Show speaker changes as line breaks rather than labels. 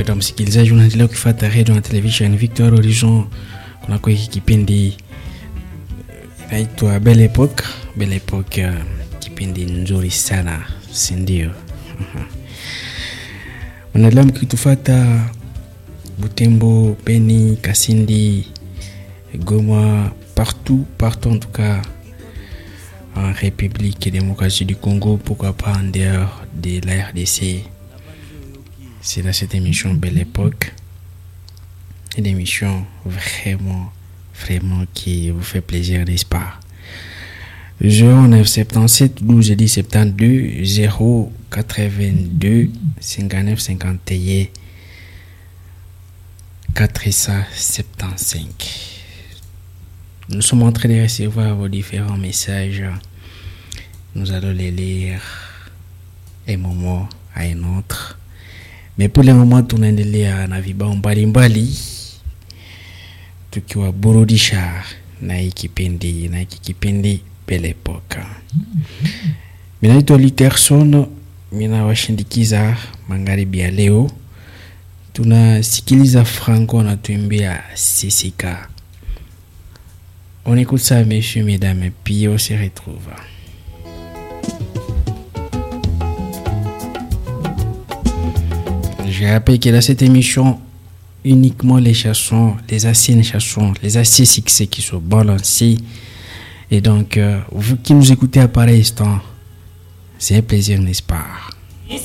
mpendwa msikilizaji, unaendelea kufuata radio na television Victor Horizon. Kuna kwa hiki kipindi inaitwa Belle Époque. Belle Époque, kipindi nzuri sana, si ndio? Unaendelea mkitufuata Butembo, Beni, Kasindi, Goma, partout en tout cas en République démocratique du Congo, pourquoi pas en dehors de la RDC. C'est dans cette émission Belle Époque, une émission vraiment qui vous fait plaisir, n'est-ce pas? 0977 12 10 72 082 59 51 475. Nous sommes en train de recevoir vos différents messages. Nous allons les lire un moment à un autre. Mais pour le moment, tunaendelea na vibao mbalimbali tukiwa burudisha na hiki kipindi Belle Époque. Mimi naitwa Literson, mimi nawashindikiza magharibi ya leo. Tunasikiliza Franco na tuimbia Sisika. On écoute ça, messieurs, mesdames, et puis on se retrouve. Je rappelle que dans cette émission, uniquement les chansons, les anciennes chansons, les anciens succès qui sont balancés. Et donc, vous qui nous écoutez à pareil instant, c'est un plaisir, n'est-ce pas?